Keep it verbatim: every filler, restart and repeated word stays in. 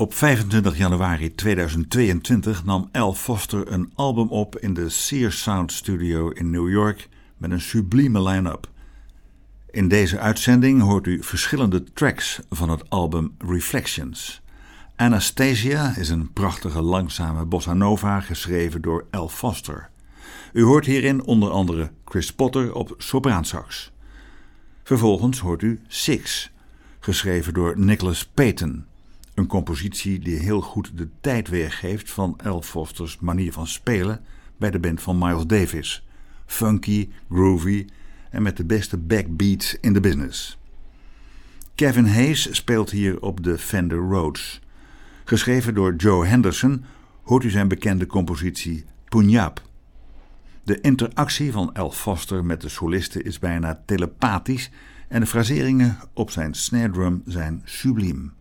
Op vijfentwintig januari tweeduizend tweeëntwintig nam Al Foster een album op in de Sears Sound Studio in New York met een sublieme line-up. In deze uitzending hoort u verschillende tracks van het album Reflections. Anastasia is een prachtige langzame bossa nova geschreven door Al Foster. U hoort hierin onder andere Chris Potter op sopraansax. Vervolgens hoort u Six, geschreven door Nicholas Payton. Een compositie die heel goed de tijd weergeeft van Al Foster's manier van spelen bij de band van Miles Davis. Funky, groovy en met de beste backbeats in de business. Kevin Hayes speelt hier op de Fender Rhodes. Geschreven door Joe Henderson hoort u zijn bekende compositie Punjab. De interactie van Al Foster met de solisten is bijna telepathisch en de fraseringen op zijn snare drum zijn subliem.